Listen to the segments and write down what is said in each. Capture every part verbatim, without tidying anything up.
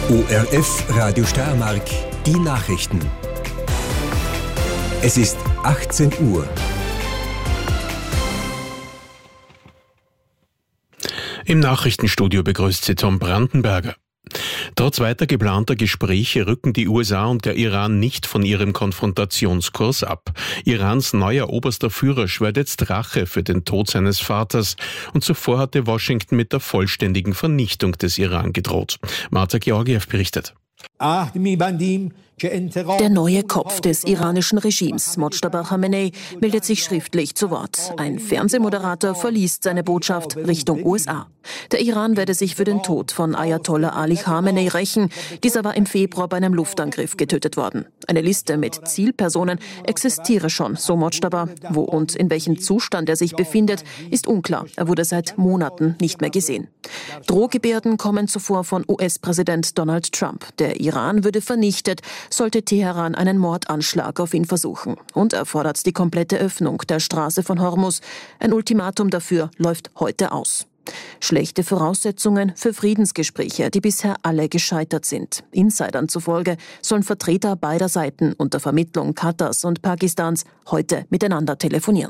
O R F Radio Steiermark, die Nachrichten. Es ist achtzehn Uhr. Im Nachrichtenstudio begrüßt Sie Tom Brandenberger. Trotz weiter geplanter Gespräche rücken die U S A und der Iran nicht von ihrem Konfrontationskurs ab. Irans neuer oberster Führer schwört jetzt Rache für den Tod seines Vaters und zuvor hatte Washington mit der vollständigen Vernichtung des Iran gedroht. Marta Georgiev berichtet. Der neue Kopf des iranischen Regimes, Mojtaba Khamenei, meldet sich schriftlich zu Wort. Ein Fernsehmoderator verliest seine Botschaft Richtung U S A. Der Iran werde sich für den Tod von Ayatollah Ali Khamenei rächen. Dieser war im Februar bei einem Luftangriff getötet worden. Eine Liste mit Zielpersonen existiere schon, so Mojtaba. Wo und in welchem Zustand er sich befindet, ist unklar. Er wurde seit Monaten nicht mehr gesehen. Drohgebärden kommen zuvor von U S-Präsident Donald Trump. Der Iran würde vernichtet, sollte Teheran einen Mordanschlag auf ihn versuchen. Und er fordert die komplette Öffnung der Straße von Hormuz. Ein Ultimatum dafür läuft heute aus. Schlechte Voraussetzungen für Friedensgespräche, die bisher alle gescheitert sind. Insidern zufolge sollen Vertreter beider Seiten unter Vermittlung Katars und Pakistans heute miteinander telefonieren.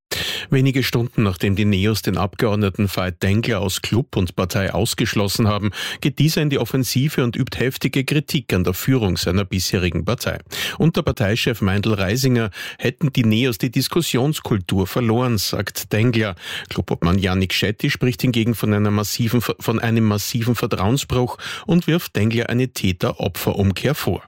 Wenige Stunden nachdem die Neos den Abgeordneten Veit Dengler aus Club und Partei ausgeschlossen haben, geht dieser in die Offensive und übt heftige Kritik an der Führung seiner bisherigen Partei. Unter Parteichef Meindl Reisinger hätten die Neos die Diskussionskultur verloren, sagt Dengler. Clubobmann Jannik Shetty spricht hingegen von einer massiven, von einem massiven Vertrauensbruch und wirft Dengler eine Täter-Opfer-Umkehr vor.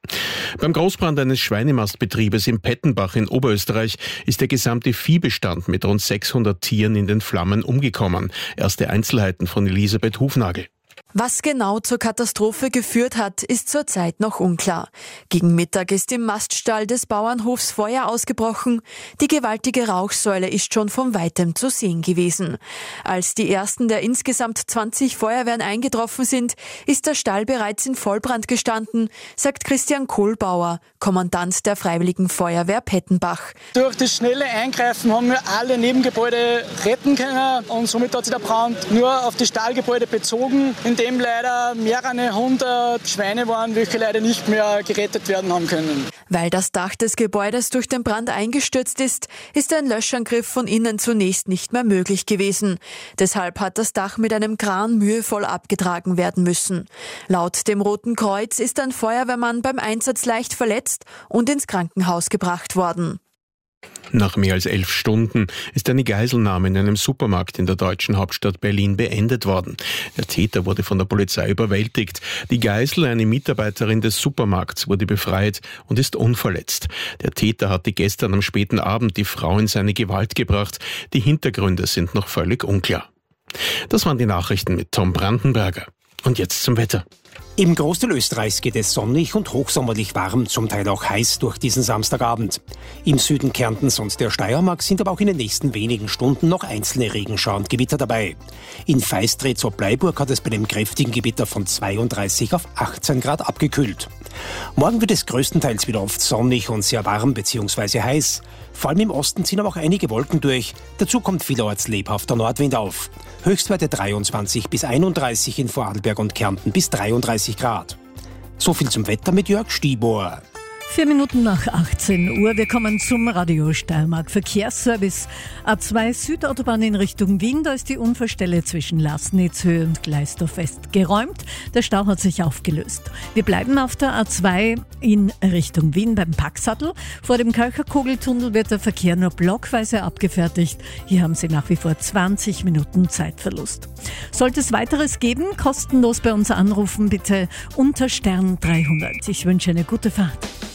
Beim Großbrand eines Schweinemastbetriebes im Pettenbach in Oberösterreich ist der gesamte Viehbestand mit rund sechshundert Tieren in den Flammen umgekommen. Erste Einzelheiten von Elisabeth Hufnagel. Was genau zur Katastrophe geführt hat, ist zurzeit noch unklar. Gegen Mittag ist im Maststall des Bauernhofs Feuer ausgebrochen. Die gewaltige Rauchsäule ist schon von weitem zu sehen gewesen. Als die ersten der insgesamt zwanzig Feuerwehren eingetroffen sind, ist der Stall bereits in Vollbrand gestanden, sagt Christian Kohlbauer, Kommandant der Freiwilligen Feuerwehr Pettenbach. Durch das schnelle Eingreifen haben wir alle Nebengebäude retten können und somit hat sich der Brand nur auf die Stallgebäude bezogen, in dem leider mehrere hundert Schweine waren, welche leider nicht mehr gerettet werden haben können. Weil das Dach des Gebäudes durch den Brand eingestürzt ist, ist ein Löschangriff von innen zunächst nicht mehr möglich gewesen. Deshalb hat das Dach mit einem Kran mühevoll abgetragen werden müssen. Laut dem Roten Kreuz ist ein Feuerwehrmann beim Einsatz leicht verletzt und ins Krankenhaus gebracht worden. Nach mehr als elf Stunden ist eine Geiselnahme in einem Supermarkt in der deutschen Hauptstadt Berlin beendet worden. Der Täter wurde von der Polizei überwältigt. Die Geisel, eine Mitarbeiterin des Supermarkts, wurde befreit und ist unverletzt. Der Täter hatte gestern am späten Abend die Frau in seine Gewalt gebracht. Die Hintergründe sind noch völlig unklar. Das waren die Nachrichten mit Tom Brandenberger. Und jetzt zum Wetter. Im Großteil Österreichs geht es sonnig und hochsommerlich warm, zum Teil auch heiß durch diesen Samstagabend. Im Süden Kärntens und der Steiermark sind aber auch in den nächsten wenigen Stunden noch einzelne Regenschauer und Gewitter dabei. In Feistritz-Bleiburg hat es bei dem kräftigen Gewitter von zweiunddreißig auf achtzehn Grad abgekühlt. Morgen wird es größtenteils wieder oft sonnig und sehr warm bzw. heiß. Vor allem im Osten ziehen aber auch einige Wolken durch. Dazu kommt vielerorts lebhafter Nordwind auf. Höchstwerte dreiundzwanzig bis einunddreißig in Vorarlberg und Kärnten bis dreiunddreißig Grad. So viel zum Wetter mit Jörg Stibor. Vier Minuten nach achtzehn Uhr. Wir kommen zum Radio Steiermark Verkehrsservice. A zwei Südautobahn in Richtung Wien. Da ist die Unfallstelle zwischen Lasnitzhöhe und Gleisdorf West geräumt. Der Stau hat sich aufgelöst. Wir bleiben auf der A zwei in Richtung Wien beim Packsattel. Vor dem Kölcher-Kogeltunnel wird der Verkehr nur blockweise abgefertigt. Hier haben Sie nach wie vor zwanzig Minuten Zeitverlust. Sollte es weiteres geben, kostenlos bei uns anrufen, bitte unter Stern dreihundert. Ich wünsche eine gute Fahrt.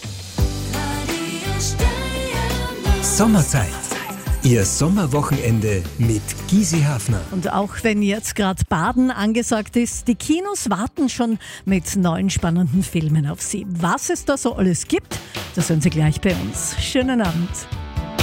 Sommerzeit. Ihr Sommerwochenende mit Gysi Hafner. Und auch wenn jetzt gerade Baden angesagt ist, die Kinos warten schon mit neuen spannenden Filmen auf Sie. Was es da so alles gibt, das hören Sie gleich bei uns. Schönen Abend.